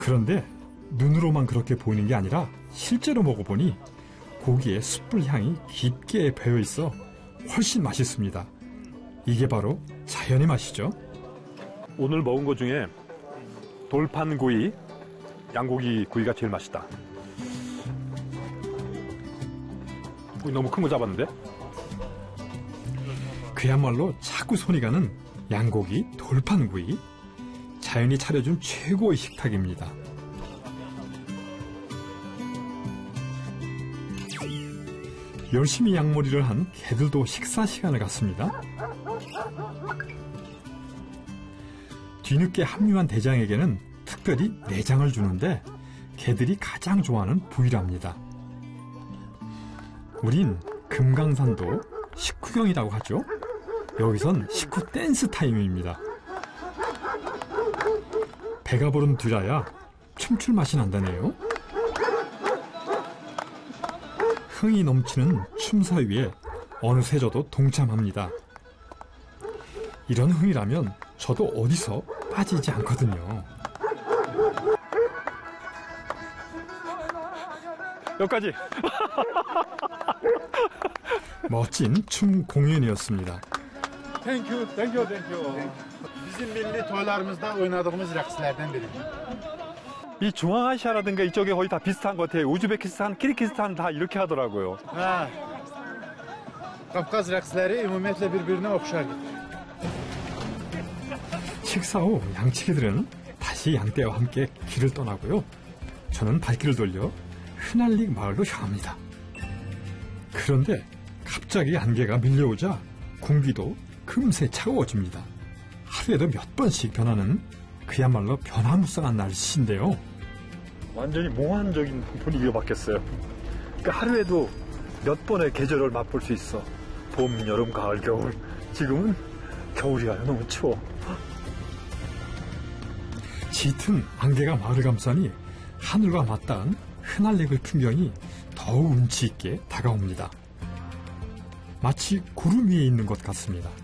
그런데 눈으로만 그렇게 보이는 게 아니라 실제로 먹어보니 고기에 숯불 향이 깊게 배어 있어 훨씬 맛있습니다. 이게 바로 자연의 맛이죠. 오늘 먹은 것 중에 돌판구이, 양고기 구이가 제일 맛있다. 너무 큰 거 잡았는데? 그야말로 자꾸 손이 가는 양고기, 돌판구이. 자연이 차려준 최고의 식탁입니다. 열심히 양머리를 한 개들도 식사 시간을 갖습니다. 뒤늦게 합류한 대장에게는 특별히 내장을 주는데 개들이 가장 좋아하는 부위랍니다. 우린 금강산도 식후경이라고 하죠. 여기선 식후 댄스 타임입니다. 배가 부른 뒤라야 춤출 맛이 난다네요. 흥이 넘치는 춤사위에 어느새 저도 동참합니다. 이런 흥이라면 저도 어디서 빠지지 않거든요. 여기까지. 멋진 춤 공연이었습니다. Thank you. Bizim milli toylarımızda oynadığımız rəqslərdən biri. 이 중앙아시아라든가 이쪽에 거의 다 비슷한 것 같아요. 우즈베키스탄, 키르기스탄 다 이렇게 하더라고요. Hə. Qafqaz rəqsləri ümumiyyətlə bir-birinə oxşar. 식사 후 양치기들은 다시 양떼와 함께 길을 떠나고요. 저는 발길을 돌려 흔할릭 마을로 향합니다. 그런데 갑자기 안개가 밀려오자 공기도 금세 차가워집니다. 하루에도 몇 번씩 변하는 그야말로 변화무쌍한 날씨인데요. 완전히 몽환적인 분위기가 바뀌었어요. 그러니까 하루에도 몇 번의 계절을 맛볼 수 있어. 봄, 여름, 가을, 겨울. 지금은 겨울이야. 너무 추워. 짙은 안개가 마을을 감싸니 하늘과 맞닿은 흔할릭의 풍경이 더욱 운치 있게 다가옵니다. 마치 구름 위에 있는 것 같습니다.